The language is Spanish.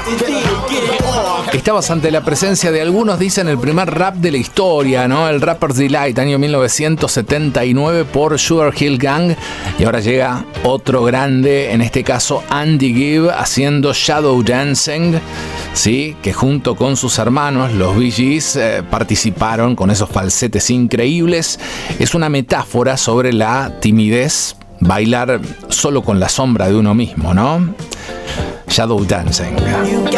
Estabas ante la presencia de algunos dicen el primer rap de la historia, ¿no? El Rapper's Delight, año 1979 por Sugar Hill Gang. Y ahora llega otro grande, en este caso Andy Gibb, haciendo Shadow Dancing, ¿sí? Que junto con sus hermanos, los Bee Gees, participaron con esos falsetes increíbles. Es una metáfora sobre la timidez, bailar solo con la sombra de uno mismo, ¿no? Shadow Dancing.